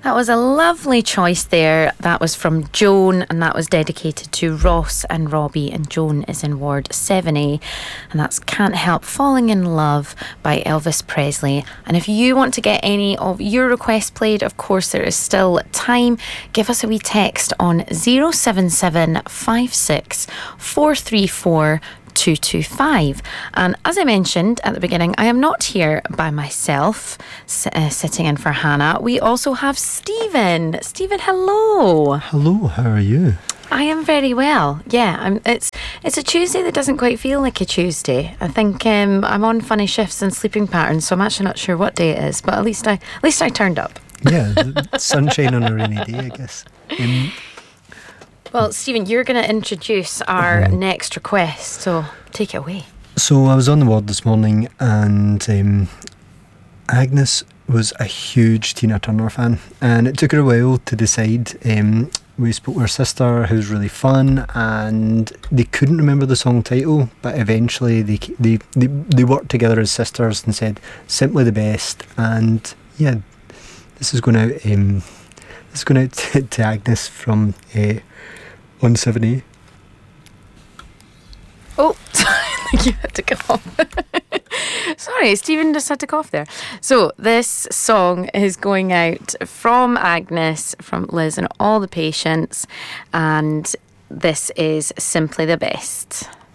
That was a lovely choice there. That was from Joan, and that was dedicated to Ross and Robbie, and Joan is in Ward 7A, and that's Can't Help Falling in Love by Elvis Presley. And if you want to get any of your requests played, of course there is still time. Give us a wee text on 07756 434 225. And as I mentioned at the beginning, I am not here by myself, sitting in for Hannah. We also have Stephen. Stephen, hello. Hello, how are you? I am very well. Yeah, it's a Tuesday that doesn't quite feel like a Tuesday. I think I'm on funny shifts and sleeping patterns, so I'm actually not sure what day it is. But at least I turned up. Yeah, sunshine on a rainy day, I guess. Well, Stephen, you're going to introduce our next request, so take it away. So I was on the ward this morning, and Agnes was a huge Tina Turner fan, and it took her a while to decide. We spoke with her sister, who's really fun, and they couldn't remember the song title, but eventually they worked together as sisters and said "Simply the Best." And yeah, this is going out. This is going out to Agnes from 170. Oh, sorry, you had to cough. Sorry, Stephen just had to cough there. So this song is going out from Agnes, from Liz and all the patients, and this is Simply the Best.